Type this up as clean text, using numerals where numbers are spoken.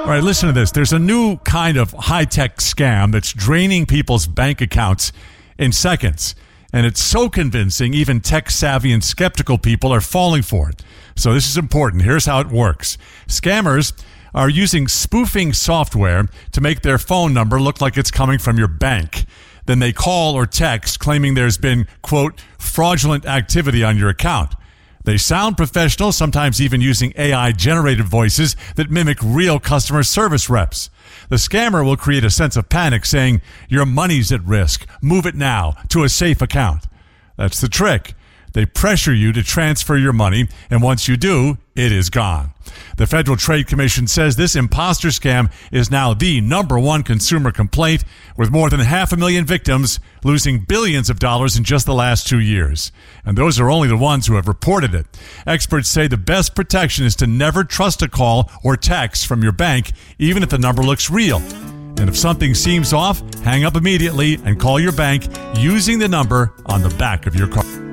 All right, listen to this. There's a new kind of high-tech scam that's draining people's bank accounts in seconds. And it's so convincing, even tech-savvy and skeptical people are falling for it. So this is important. Here's how it works. Scammers are using spoofing software to make their phone number look like it's coming from your bank. Then they call or text claiming there's been, quote, fraudulent activity on your account. They sound professional, sometimes even using AI-generated voices that mimic real customer service reps. The scammer will create a sense of panic saying, your money's at risk. Move it now to a safe account. That's the trick. They pressure you to transfer your money, and once you do, it is gone. The Federal Trade Commission says this imposter scam is now the #1 consumer complaint, with more than 500,000 victims losing billions of dollars in just the last 2 years. And those are only the ones who have reported it. Experts say the best protection is to never trust a call or text from your bank, even if the number looks real. And if something seems off, hang up immediately and call your bank using the number on the back of your card.